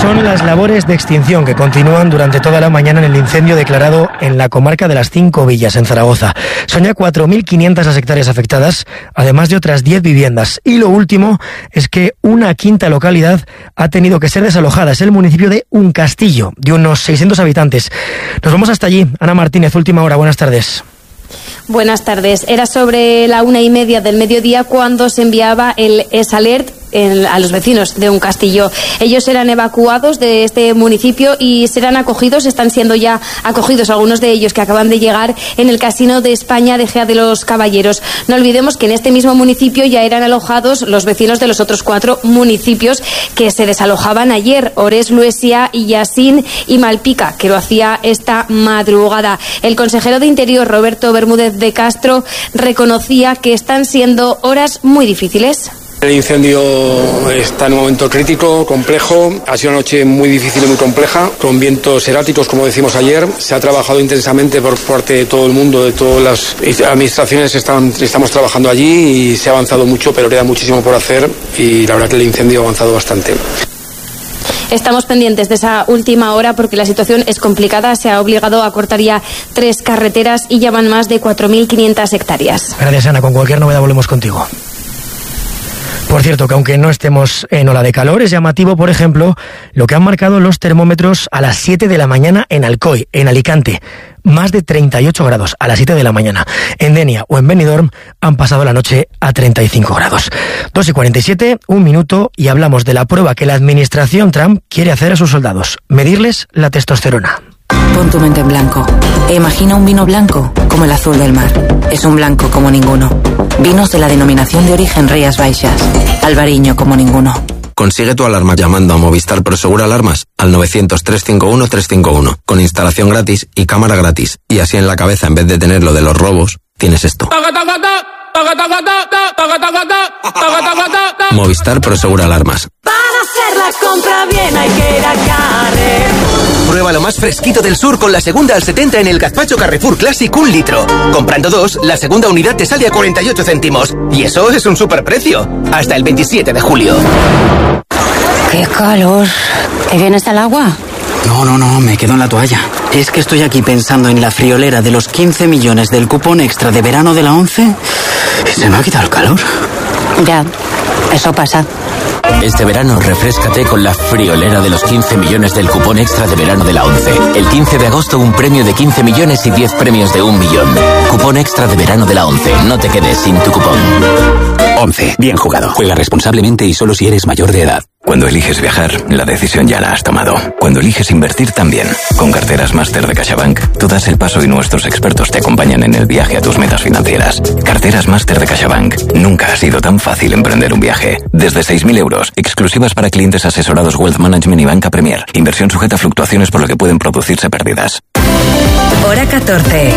Son las labores de extinción que continúan durante toda la mañana en el incendio declarado en la comarca de las Cinco Villas, en Zaragoza. Son ya cuatro mil quinientas las hectáreas afectadas, además de otras diez viviendas. Y lo último es que una quinta localidad ha tenido que ser desalojada. Es el municipio de Uncastillo, de unos seiscientos habitantes. Nos vamos hasta allí. Ana Martínez, última hora. Buenas tardes. Buenas tardes. Era sobre la una y media del mediodía cuando se enviaba el S-Alert a los vecinos de Uncastillo. Ellos eran evacuados de este municipio y serán acogidos, están siendo ya acogidos algunos de ellos que acaban de llegar en el Casino de España de Gea de los Caballeros. No olvidemos que en este mismo municipio ya eran alojados los vecinos de los otros cuatro municipios que se desalojaban ayer: Ores, Luesia, Illesín y Malpica, que lo hacía esta madrugada. El consejero de Interior, Roberto Bermúdez de Castro, reconocía que están siendo horas muy difíciles. El incendio está en un momento crítico, complejo. Ha sido una noche muy difícil y muy compleja, con vientos erráticos, como decimos ayer. Se ha trabajado intensamente por parte de todo el mundo, de todas las administraciones. Están, estamos trabajando allí y se ha avanzado mucho, pero queda muchísimo por hacer y la verdad que el incendio ha avanzado bastante. Estamos pendientes de esa última hora porque la situación es complicada. Se ha obligado a cortar ya tres carreteras y ya van más de cuatro mil quinientas hectáreas. Gracias, Ana. Con cualquier novedad volvemos contigo. Por cierto, que aunque no estemos en ola de calor, es llamativo, por ejemplo, lo que han marcado los termómetros a las siete de la mañana en Alcoy, en Alicante. Más de treinta y ocho grados a las siete de la mañana. En Denia o en Benidorm han pasado la noche a treinta y cinco grados. dos y cuarenta y siete, un minuto, y hablamos de la prueba que la administración Trump quiere hacer a sus soldados: medirles la testosterona. Pon tu mente en blanco e imagina un vino blanco como el azul del mar. Es un blanco como ninguno. Vinos de la denominación de origen Rías Baixas. Albariño como ninguno. Consigue tu alarma llamando a Movistar Prosegur Alarmas al novecientos, trescientos cincuenta y uno, trescientos cincuenta y uno, con instalación gratis y cámara gratis. Y así en la cabeza, en vez de tener lo de los robos, tienes esto. Movistar Prosegur Alarmas. Para hacer la compra bien hay que ir a Carrefour. Prueba lo más fresquito del sur con la segunda al setenta en el gazpacho Carrefour Classic un litro. Comprando dos, la segunda unidad te sale a cuarenta y ocho céntimos. Y eso es un superprecio. Hasta el veintisiete de julio. ¡Qué calor! ¿Qué bien está el agua? No, no, no, me quedo en la toalla. Es que estoy aquí pensando en la friolera de los quince millones del cupón extra de verano de la ONCE y se me ha quitado el calor. Ya, eso pasa. Este verano refréscate con la friolera de los quince millones del cupón extra de verano de la ONCE. El quince de agosto un premio de quince millones y diez premios de un millón. Cupón extra de verano de la ONCE. No te quedes sin tu cupón. ONCE. Bien jugado. Juega responsablemente y solo si eres mayor de edad. Cuando eliges viajar, la decisión ya la has tomado. Cuando eliges invertir, también. Con carteras Máster de CaixaBank, tú das el paso y nuestros expertos te acompañan en el viaje a tus metas financieras. Carteras Máster de CaixaBank. Nunca ha sido tan fácil emprender un viaje. Desde seis mil euros, exclusivas para clientes asesorados Wealth Management y Banca Premier. Inversión sujeta a fluctuaciones por lo que pueden producirse pérdidas. Hora catorce.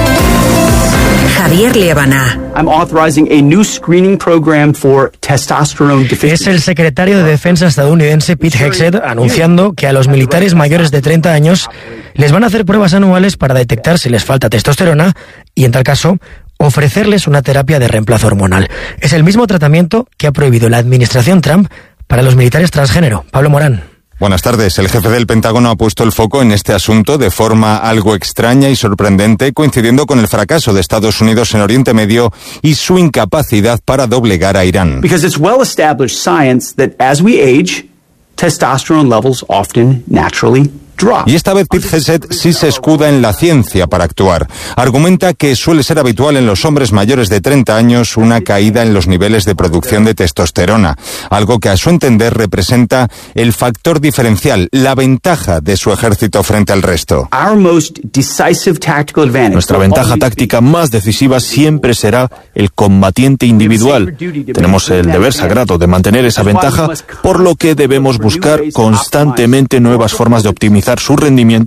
Javier Liébana. I'm authorizing a new screening program for testosterone deficiency. Es el secretario de Defensa estadounidense Pete Hegseth anunciando que a los militares mayores de treinta años les van a hacer pruebas anuales para detectar si les falta testosterona y, en tal caso, ofrecerles una terapia de reemplazo hormonal. Es el mismo tratamiento que ha prohibido la administración Trump para los militares transgénero. Pablo Morán. Buenas tardes. El jefe del Pentágono ha puesto el foco en este asunto de forma algo extraña y sorprendente, coincidiendo con el fracaso de Estados Unidos en Oriente Medio y su incapacidad para doblegar a Irán. Because it's well established science that as we age, testosterone levels often naturally drop. Y esta vez Pete Hegseth sí se escuda en la ciencia para actuar. Argumenta que suele ser habitual en los hombres mayores de treinta años una caída en los niveles de producción de testosterona, algo que a su entender representa el factor diferencial, la ventaja de su ejército frente al resto. Our most decisive tactical advantage. Nuestra ventaja táctica más decisiva siempre será el combatiente individual. Tenemos el deber sagrado de mantener esa ventaja, por lo que debemos buscar constantemente nuevas formas de optimizar su rendimiento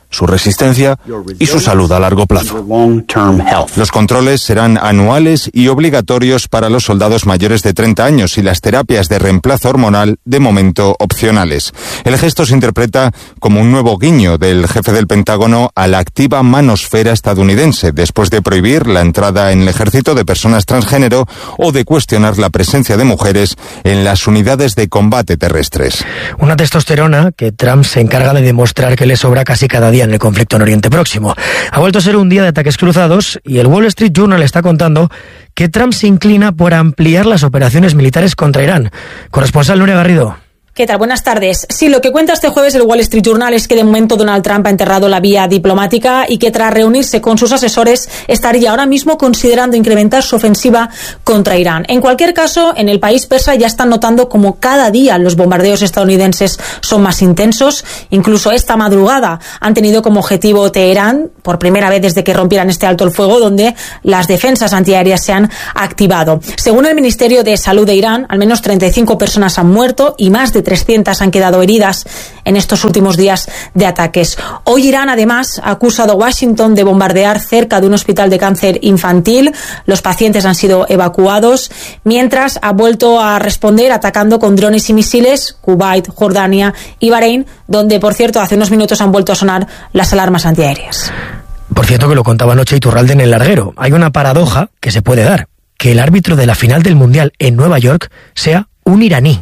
su resistencia y su salud a largo plazo. Los controles serán anuales y obligatorios para los soldados mayores de treinta años y las terapias de reemplazo hormonal, de momento, opcionales. El gesto se interpreta como un nuevo guiño del jefe del Pentágono a la activa manosfera estadounidense, después de prohibir la entrada en el ejército de personas transgénero o de cuestionar la presencia de mujeres en las unidades de combate terrestres. Una testosterona que Trump se encarga de demostrar que le sobra casi cada día en el conflicto en Oriente Próximo. Ha vuelto a ser un día de ataques cruzados y el Wall Street Journal está contando que Trump se inclina por ampliar las operaciones militares contra Irán. Corresponsal Nuria Garrido. ¿Qué tal? Buenas tardes. Sí, lo que cuenta este jueves el Wall Street Journal es que de momento Donald Trump ha enterrado la vía diplomática y que tras reunirse con sus asesores estaría ahora mismo considerando incrementar su ofensiva contra Irán. En cualquier caso, en el país persa ya están notando como cada día los bombardeos estadounidenses son más intensos. Incluso esta madrugada han tenido como objetivo Teherán, por primera vez desde que rompieran este alto el fuego, donde las defensas antiaéreas se han activado. Según el Ministerio de Salud de Irán, al menos treinta y cinco personas han muerto y más de trescientas han quedado heridas en estos últimos días de ataques. Hoy Irán, además, ha acusado a Washington de bombardear cerca de un hospital de cáncer infantil. Los pacientes han sido evacuados, mientras ha vuelto a responder atacando con drones y misiles Kuwait, Jordania y Bahrein, donde, por cierto, hace unos minutos han vuelto a sonar las alarmas antiaéreas. Por cierto, que lo contaba anoche Iturralde en El Larguero. Hay una paradoja que se puede dar, que el árbitro de la final del Mundial en Nueva York sea un iraní.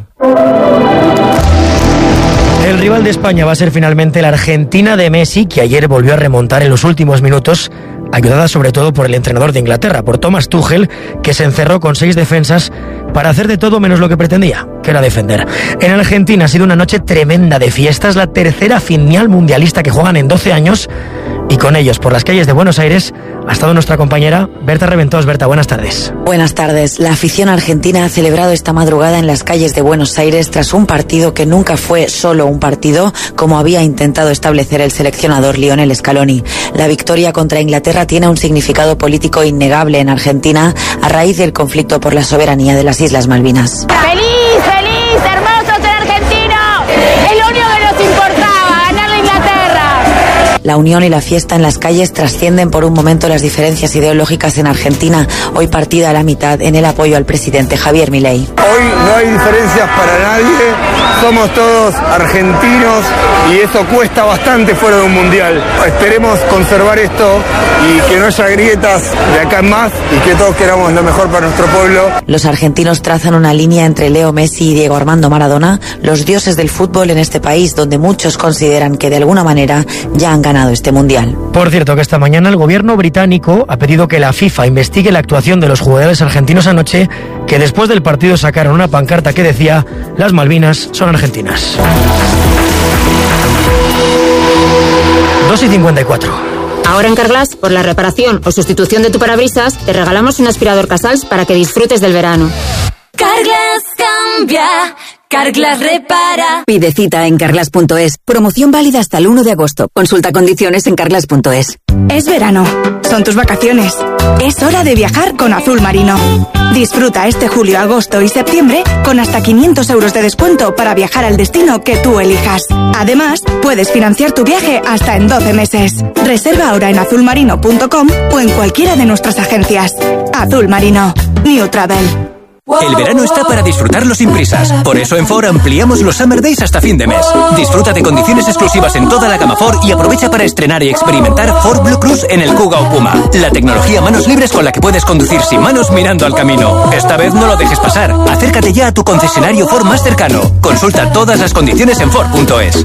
El rival de España va a ser finalmente la Argentina de Messi, que ayer volvió a remontar en los últimos minutos, ayudada sobre todo por el entrenador de Inglaterra, por Thomas Tuchel, que se encerró con seis defensas para hacer de todo menos lo que pretendía, que era defender. En Argentina ha sido una noche tremenda de fiestas, la tercera final mundialista que juegan en doce años, y con ellos por las calles de Buenos Aires ha estado nuestra compañera Berta Reventós. Berta, buenas tardes. Buenas tardes. La afición argentina ha celebrado esta madrugada en las calles de Buenos Aires tras un partido que nunca fue solo un partido, como había intentado establecer el seleccionador Lionel Scaloni. La victoria contra Inglaterra tiene un significado político innegable en Argentina a raíz del conflicto por la soberanía de las Islas Malvinas. ¡Feliz, feliz, hermoso ser argentino! Es lo único que nos importaba, ganarle a Inglaterra. La unión y la fiesta en las calles trascienden por un momento las diferencias ideológicas en Argentina, hoy partida a la mitad en el apoyo al presidente Javier Milei. Hoy no hay diferencias para nadie, somos todos argentinos y eso cuesta bastante fuera de un mundial. Esperemos conservar esto y que no haya grietas de acá en más y que todos queramos lo mejor para nuestro pueblo. Los argentinos trazan una línea entre Leo Messi y Diego Armando Maradona, los dioses del fútbol en este país donde muchos consideran que de alguna manera ya han ganado este mundial. Por cierto, que esta mañana el gobierno británico ha pedido que la FIFA investigue la actuación de los jugadores argentinos anoche, que después del partido sacaron una pancarta que decía: las Malvinas son argentinas. dos y cincuenta y cuatro. Ahora en Carglass, por la reparación o sustitución de tu parabrisas, te regalamos un aspirador Casals para que disfrutes del verano. Carglass cambia, Carglass repara. Pide cita en carglass punto es. Promoción válida hasta el uno de agosto. Consulta condiciones en carglass punto es. Es verano, son tus vacaciones. Es hora de viajar con Azul Marino. Disfruta este julio, agosto y septiembre con hasta quinientos euros de descuento para viajar al destino que tú elijas. Además, puedes financiar tu viaje hasta en doce meses. Reserva ahora en azul marino punto com o en cualquiera de nuestras agencias. Azul Marino, New Travel. El verano está para disfrutarlo sin prisas. Por eso en Ford ampliamos los Summer Days hasta fin de mes. Disfruta de condiciones exclusivas en toda la gama Ford y aprovecha para estrenar y experimentar Ford Blue Cruise en el Kuga o Puma. La tecnología manos libres con la que puedes conducir sin manos mirando al camino. Esta vez no lo dejes pasar. Acércate ya a tu concesionario Ford más cercano. Consulta todas las condiciones en Ford punto es.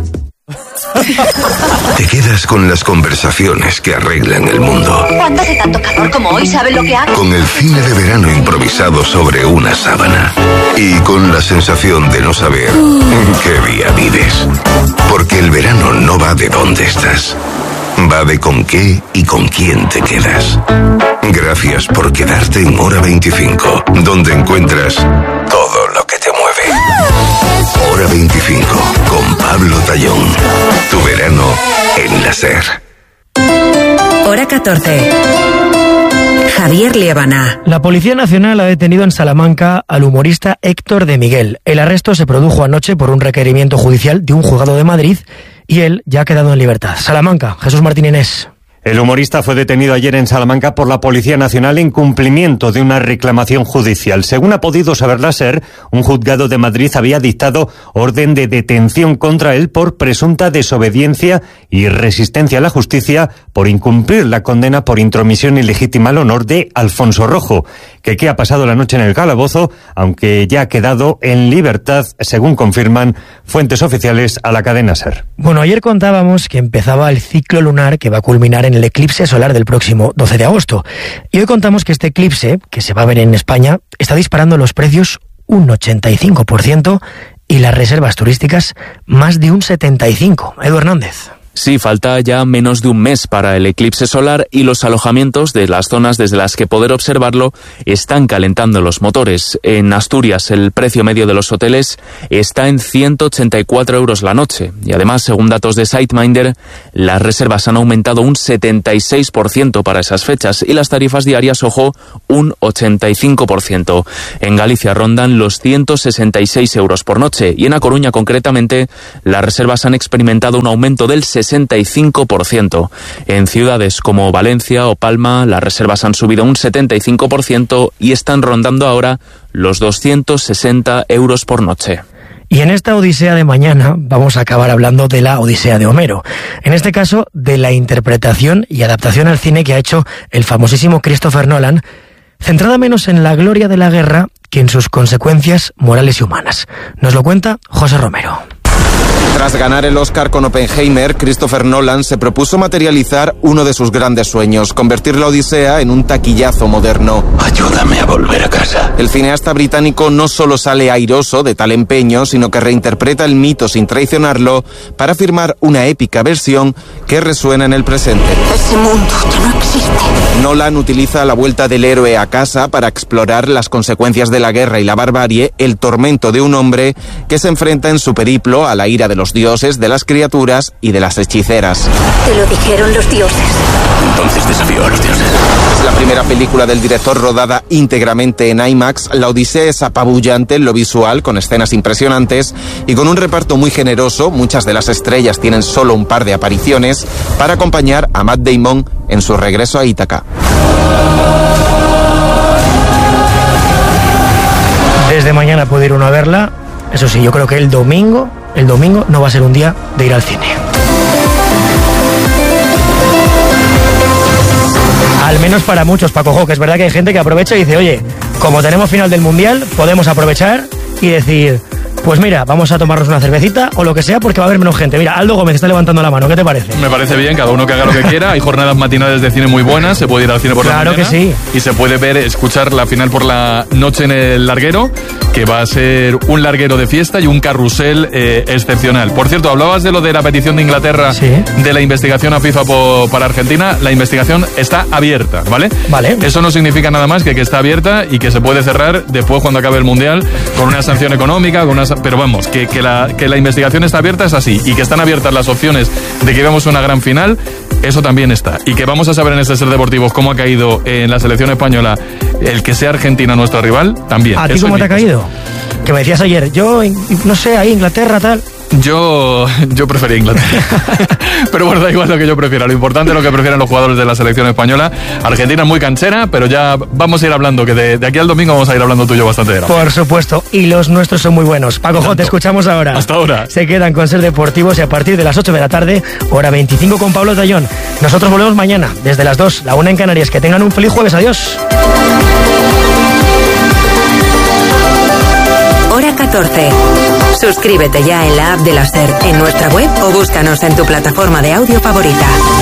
Te quedas con las conversaciones que arreglan el mundo. ¿Cuándo hace tanto calor como hoy? ¿Saben lo que hago? Con el cine de verano improvisado sobre una sábana. Y con la sensación de no saber en qué día vives. Porque el verano no va de dónde estás. Va de con qué y con quién te quedas. Gracias por quedarte en Hora veinticinco, donde encuentras todo lo que te mueve. Hora veinticinco, con Pablo Tallón. Tu verano en la SER. Hora catorce. Javier Liébana. La Policía Nacional ha detenido en Salamanca al humorista Héctor de Miguel. El arresto se produjo anoche por un requerimiento judicial de un juzgado de Madrid y él ya ha quedado en libertad. Salamanca, Jesús Martín Inés. El humorista fue detenido ayer en Salamanca por la Policía Nacional en cumplimiento de una reclamación judicial. Según ha podido saber la SER, un juzgado de Madrid había dictado orden de detención contra él por presunta desobediencia y resistencia a la justicia por incumplir la condena por intromisión ilegítima al honor de Alfonso Rojo, que que ha pasado la noche en el calabozo, aunque ya ha quedado en libertad, según confirman fuentes oficiales a la cadena SER. Bueno, ayer contábamos que empezaba el ciclo lunar que va a culminar en el eclipse solar del próximo doce de agosto. Y hoy contamos que este eclipse, que se va a ver en España, está disparando los precios un ochenta y cinco por ciento y las reservas turísticas más de un setenta y cinco por ciento. Edu Hernández. Sí, falta ya menos de un mes para el eclipse solar y los alojamientos de las zonas desde las que poder observarlo están calentando los motores. En Asturias el precio medio de los hoteles está en ciento ochenta y cuatro euros la noche y además, según datos de SiteMinder, las reservas han aumentado un setenta y seis por ciento para esas fechas y las tarifas diarias, ojo, un ochenta y cinco por ciento. En Galicia rondan los ciento sesenta y seis euros por noche y en A Coruña concretamente las reservas han experimentado un aumento del sesenta y cinco por ciento. En ciudades como Valencia o Palma, las reservas han subido un setenta y cinco por ciento y están rondando ahora los doscientos sesenta euros por noche. Y en esta Odisea de mañana vamos a acabar hablando de la Odisea de Homero. En este caso, de la interpretación y adaptación al cine que ha hecho el famosísimo Christopher Nolan, centrada menos en la gloria de la guerra que en sus consecuencias morales y humanas. Nos lo cuenta José Romero. Tras ganar el Oscar con Oppenheimer, Christopher Nolan se propuso materializar uno de sus grandes sueños, convertir la Odisea en un taquillazo moderno. Ayúdame a volver a casa. El cineasta británico no solo sale airoso de tal empeño, sino que reinterpreta el mito sin traicionarlo para firmar una épica versión que resuena en el presente. Ese mundo ya no existe. Nolan utiliza la vuelta del héroe a casa para explorar las consecuencias de la guerra y la barbarie, el tormento de un hombre que se enfrenta en su periplo a la ira de los dioses, de las criaturas y de las hechiceras. Te lo dijeron los dioses. Entonces desafío a los dioses. Es la primera película del director rodada íntegramente en IMAX. La Odisea es apabullante en lo visual, con escenas impresionantes y con un reparto muy generoso. Muchas de las estrellas tienen solo un par de apariciones para acompañar a Matt Damon en su regreso a Ítaca. Desde mañana puede ir uno a verla. Eso sí, yo creo que el domingo, el domingo no va a ser un día de ir al cine. Al menos para muchos, Paco Jo, que es verdad que hay gente que aprovecha y dice, oye, como tenemos final del Mundial, podemos aprovechar y decir, pues mira, vamos a tomarnos una cervecita o lo que sea porque va a haber menos gente. Mira, Aldo Gómez está levantando la mano, ¿qué te parece? Me parece bien, cada uno que haga lo que quiera. Hay jornadas matinales de cine muy buenas, se puede ir al cine por claro la mañana. Claro que sí. Y se puede ver, escuchar la final por la noche en el larguero, que va a ser un larguero de fiesta y un carrusel eh, excepcional. Por cierto, hablabas de lo de la petición de Inglaterra, ¿sí?, de la investigación a FIFA po, para Argentina. La investigación está abierta, ¿vale? Vale. Eso no significa nada más que que está abierta y que se puede cerrar después cuando acabe el Mundial con una sanción económica, con una, pero vamos, que, que, la, que la investigación está abierta es así, y que están abiertas las opciones de que veamos una gran final. Eso también está. Y que vamos a saber en este Ser Deportivos cómo ha caído en la selección española el que sea Argentina nuestro rival, también. ¿A ti cómo te ha caído? Que me decías ayer, yo, no sé, ahí Inglaterra, tal... Yo, yo prefería Inglaterra. Pero bueno, da igual lo que yo prefiera. Lo importante es lo que prefieran los jugadores de la selección española. Argentina es muy canchera, pero ya vamos a ir hablando, que de, de aquí al domingo vamos a ir hablando tú y yo bastante de la... Por supuesto, y los nuestros son muy buenos. Paco Jo, te escuchamos ahora. Hasta ahora. Se quedan con Ser Deportivos y a partir de las ocho de la tarde, hora veinticinco con Pablo Tallón. Nosotros volvemos mañana, desde las dos, la una en Canarias. Que tengan un feliz jueves. Adiós. Hora catorce. Suscríbete ya en la app de la SER, en nuestra web o búscanos en tu plataforma de audio favorita.